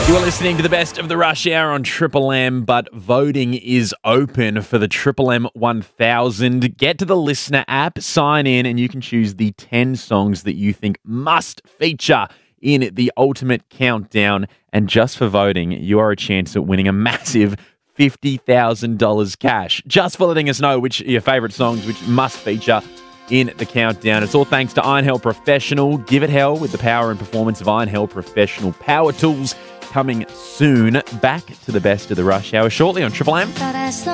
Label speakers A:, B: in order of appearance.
A: You're listening to the best of the Rush Hour on Triple M, but voting is open for the Triple M 1000. Get to the Listener app, sign in, and you can choose the 10 songs that you think must feature in the ultimate countdown. And just for voting, you are a chance at winning a massive $50,000 cash. Just for letting us know which are your favourite songs, which must feature in the countdown. It's all thanks to Iron Hell Professional. Give it hell with the power and performance of Iron Hell Professional Power Tools. Coming soon. Back to the best of the Rush Hour shortly on Triple M.